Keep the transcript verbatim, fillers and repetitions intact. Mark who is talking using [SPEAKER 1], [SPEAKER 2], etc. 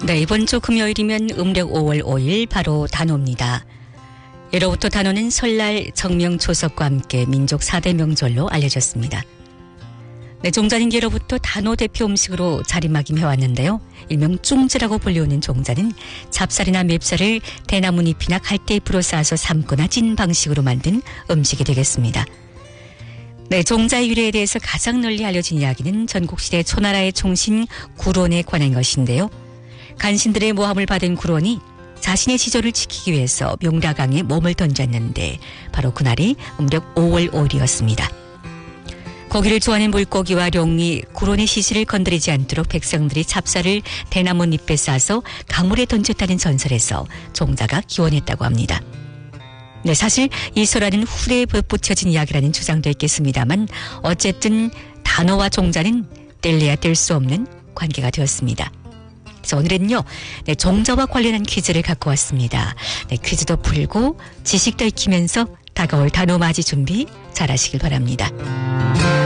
[SPEAKER 1] 네, 이번 주 금요일이면 음력 오월 오일 바로 단오입니다. 예로부터 단오는 설날, 정명, 초석과 함께 민족 사 대 명절로 알려졌습니다. 네, 종자님께로부터 단오 대표 음식으로 자리매김해왔는데요. 일명 쭝즈라고 불리우는 종자는 찹쌀이나 맵쌀을 대나무잎이나 갈대잎으로 싸서 삶거나 찐 방식으로 만든 음식이 되겠습니다. 네, 종자의 유래에 대해서 가장 널리 알려진 이야기는 전국시대 초나라의 총신 구론에 관한 것인데요. 간신들의 모함을 받은 구론이 자신의 지조를 지키기 위해서 명라강에 몸을 던졌는데 바로 그날이 음력 오월 오일이었습니다. 고기를 좋아하는 물고기와 룡이 구론의 시신을 건드리지 않도록 백성들이 찹쌀을 대나무잎에 싸서 강물에 던졌다는 전설에서 종자가 기원했다고 합니다. 네, 사실 이 설화는 후대에 붙여진 이야기라는 주장도 있겠습니다만 어쨌든 단오와 종자는 뗄래야 뗄 수 없는 관계가 되었습니다. 그래서 오늘은요, 네, 종자와 관련한 퀴즈를 갖고 왔습니다. 네, 퀴즈도 풀고 지식도 익히면서 다가올 단오 맞이 준비 잘 하시길 바랍니다.